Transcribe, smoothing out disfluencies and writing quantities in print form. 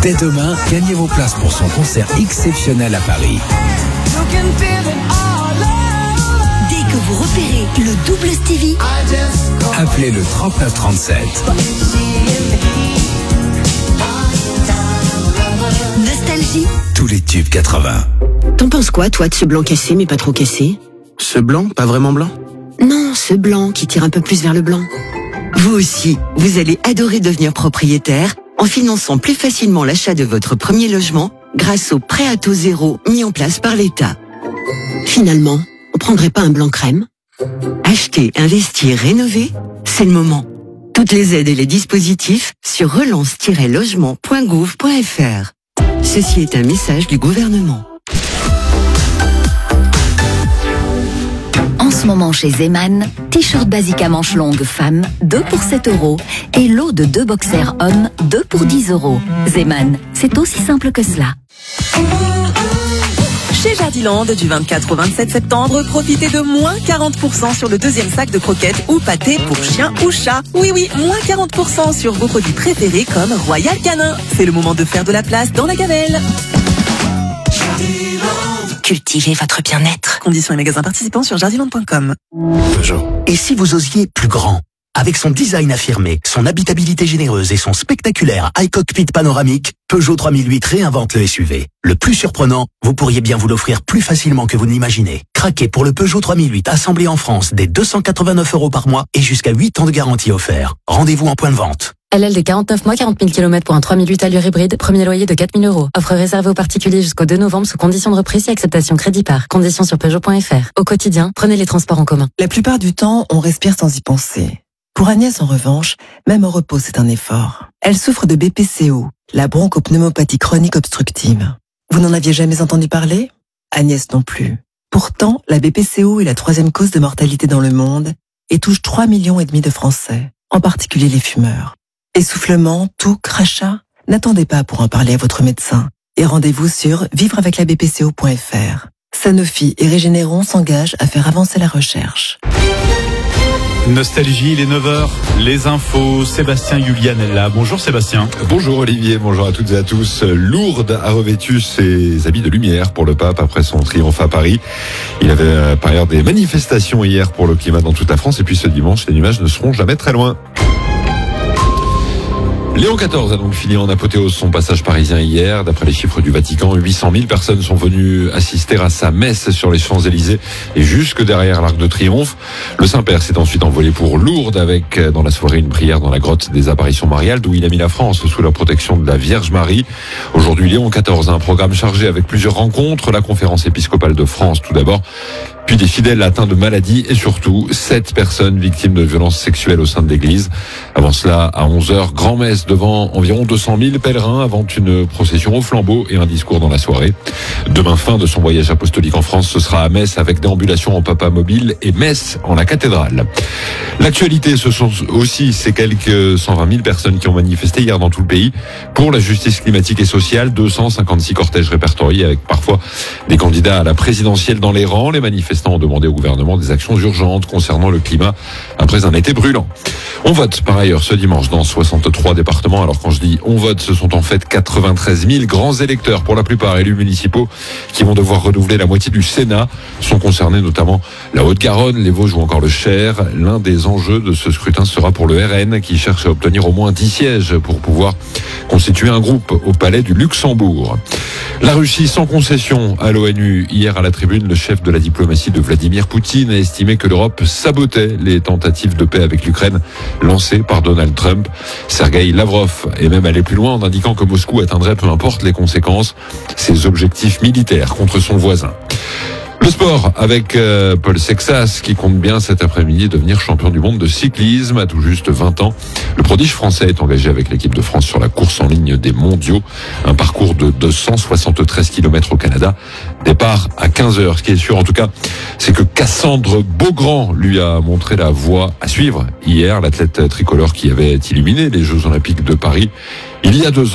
Dès demain, gagnez vos places pour son concert exceptionnel à Paris. Dès que vous repérez le double Stevie, appelez le 3937. Nostalgie. Tous les tubes 80. T'en penses quoi, toi, de ce blanc cassé, mais pas trop cassé? Ce blanc, pas vraiment blanc? Non, ce blanc qui tire un peu plus vers le blanc. Vous aussi, vous allez adorer devenir propriétaire en finançant plus facilement l'achat de votre premier logement grâce au prêt à taux zéro mis en place par l'État. Finalement, on prendrait pas un blanc crème? Acheter, investir, rénover, c'est le moment. Toutes les aides et les dispositifs sur relance-logement.gouv.fr. Ceci est un message du gouvernement. En ce moment chez Zeman, t-shirt basique à manches longues femmes, 2 pour 7 € et lot de 2 boxers hommes, 2 pour 10 €. Zeman, c'est aussi simple que cela. Chez Jardiland, du 24 au 27 septembre, profitez de moins 40% sur le deuxième sac de croquettes ou pâtés pour chien ou chat. Oui, moins 40% sur vos produits préférés comme Royal Canin. C'est le moment de faire de la place dans la gamelle. Cultivez votre bien-être. Conditions et magasins participants sur jardiland.com. Peugeot. Et si vous osiez plus grand? Avec son design affirmé, son habitabilité généreuse et son spectaculaire iCockpit panoramique, Peugeot 3008 réinvente le SUV. Le plus surprenant, vous pourriez bien vous l'offrir plus facilement que vous ne l'imaginez. Craquez pour le Peugeot 3008 assemblé en France dès 289 € par mois et jusqu'à 8 ans de garantie offert. Rendez-vous en point de vente. LLD 49 mois, 40 000 km pour un 3008 allure hybride, premier loyer de 4 000 €. Offre réservée aux particuliers jusqu'au 2 novembre sous condition de reprise et acceptation crédit par. Conditions sur Peugeot.fr. Au quotidien, prenez les transports en commun. La plupart du temps, on respire sans y penser. Pour Agnès, en revanche, même au repos, c'est un effort. Elle souffre de BPCO, la bronchopneumopathie chronique obstructive. Vous n'en aviez jamais entendu parler? Agnès non plus. Pourtant, la BPCO est la 3e cause de mortalité dans le monde et touche 3,5 millions de Français, en particulier les fumeurs. Essoufflement, toux, crachat? N'attendez pas pour en parler à votre médecin et rendez-vous sur vivreaveclabpco.fr. Sanofi et Régénéron s'engagent à faire avancer la recherche. Nostalgie, il est 9h, les infos, Sébastien Julian est là. Bonjour Sébastien. Bonjour Olivier, bonjour à toutes et à tous. Lourdes a revêtu ses habits de lumière pour le pape après son triomphe à Paris. Il y avait par ailleurs des manifestations hier pour le climat dans toute la France et puis ce dimanche, les nuages ne seront jamais très loin. Léon XIV a donc fini en apothéose son passage parisien hier. D'après les chiffres du Vatican, 800 000 personnes sont venues assister à sa messe sur les Champs-Élysées et jusque derrière l'Arc de Triomphe. Le Saint-Père s'est ensuite envolé pour Lourdes avec, dans la soirée, une prière dans la grotte des apparitions mariales d'où il a mis la France sous la protection de la Vierge Marie. Aujourd'hui, Léon XIV a un programme chargé avec plusieurs rencontres. La conférence épiscopale de France tout d'abord, puis des fidèles atteints de maladies et surtout 7 personnes victimes de violences sexuelles au sein de l'église. Avant cela, à 11h, grand-messe devant environ 200 000 pèlerins avant une procession au flambeau et un discours dans la soirée. Demain, fin de son voyage apostolique en France, ce sera à Metz avec déambulation en papa mobile et messe en la cathédrale. L'actualité, ce sont aussi ces quelques 120 000 personnes qui ont manifesté hier dans tout le pays pour la justice climatique et sociale. 256 cortèges répertoriés avec parfois des candidats à la présidentielle dans les rangs. Les manifestants ont demandé au gouvernement des actions urgentes concernant le climat après un été brûlant. On vote par ailleurs ce dimanche dans 63 départements. Alors quand je dis on vote, ce sont en fait 93 000 grands électeurs, pour la plupart élus municipaux, qui vont devoir renouveler la moitié du Sénat. Sont concernés notamment la Haute-Garonne, les Vosges ou encore le Cher. L'un des enjeux de ce scrutin sera pour le RN qui cherche à obtenir au moins 10 sièges pour pouvoir constituer un groupe au Palais du Luxembourg. La Russie sans concession à l'ONU. Hier à la tribune, le chef de la diplomatie de Vladimir Poutine a estimé que l'Europe sabotait les tentatives de paix avec l'Ukraine lancées par Donald Trump. Sergueï Lavrov est même allé plus loin en indiquant que Moscou atteindrait, peu importe les conséquences, ses objectifs militaires contre son voisin. Le sport avec Paul Sexas qui compte bien cet après-midi devenir champion du monde de cyclisme à tout juste 20 ans. Le prodige français est engagé avec l'équipe de France sur la course en ligne des mondiaux. Un parcours de 273 km au Canada. Départ à 15h. Ce qui est sûr en tout cas, c'est que Cassandre Beaugrand lui a montré la voie à suivre hier. L'athlète tricolore qui avait illuminé les Jeux Olympiques de Paris il y a 2 ans.